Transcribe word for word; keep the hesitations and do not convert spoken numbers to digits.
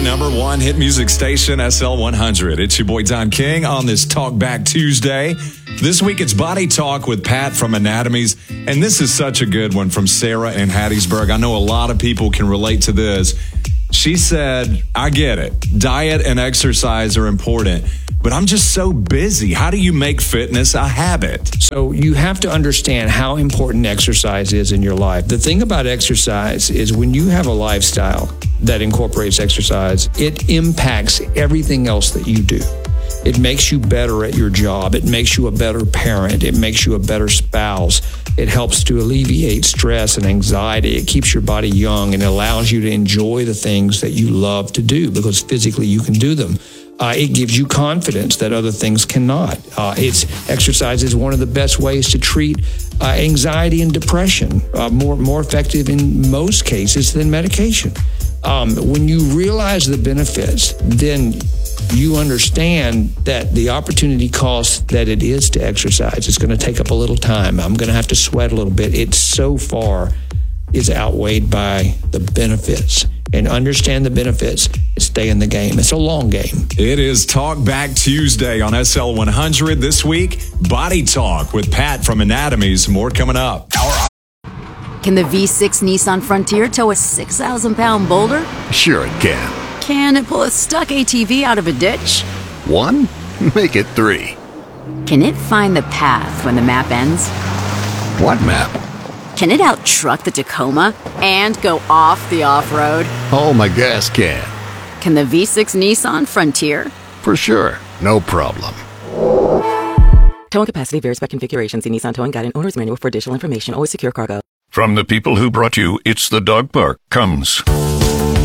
your number one hit music station, S L one hundred. It's your boy Don King on this Talk Back Tuesday. This week it's Body Talk with Pat from Anatomies, and this is such a good one from Sarah in Hattiesburg. I know a lot of people can relate to this. She said, I get it. Diet and exercise are important, but I'm just so busy. How do you make fitness a habit? So you have to understand how important exercise is in your life. The thing about exercise is when you have a lifestyle that incorporates exercise, it impacts everything else that you do. It makes you better at your job. It makes you a better parent. It makes you a better spouse. It helps to alleviate stress and anxiety. It keeps your body young and allows you to enjoy the things that you love to do because physically you can do them. Uh, it gives you confidence that other things cannot. Uh, it's exercise is one of the best ways to treat uh, anxiety and depression, uh, more more effective in most cases than medication. Um, when you realize the benefits, then you understand that the opportunity cost that it is to exercise is going to take up a little time. I'm going to have to sweat a little bit. It so far is outweighed by the benefits. And understand the benefits and stay in the game. It's a long game. It is Talk Back Tuesday on S L one hundred. This week, Body Talk with Pat from Anatomies. More coming up. Can the V six Nissan Frontier tow a six thousand pound boulder? Sure it can. Can it pull a stuck A T V out of a ditch? One? Make it three. Can it find the path when the map ends? What map? Can it out-truck the Tacoma and go off the off-road? Oh, my gas can. Can the V six Nissan Frontier? For sure. No problem. Towing capacity varies by configuration. See Nissan Towing Guide and Owner's Manual for additional information. Always secure cargo. From the people who brought you It's the Dog Park comes